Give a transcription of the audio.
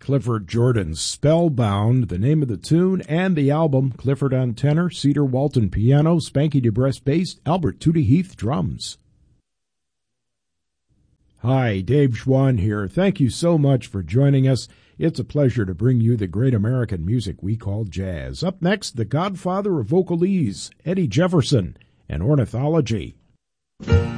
Clifford Jordan's Spellbound, the name of the tune and the album. Clifford on tenor, Cedar Walton piano, Spanky DeBrest bass, Albert Tootie Heath drums. Hi, Dave Schwann here. Thank you so much for joining us. It's a pleasure to bring you the great American music we call jazz. Up next, the godfather of vocalese, Eddie Jefferson, and ornithology.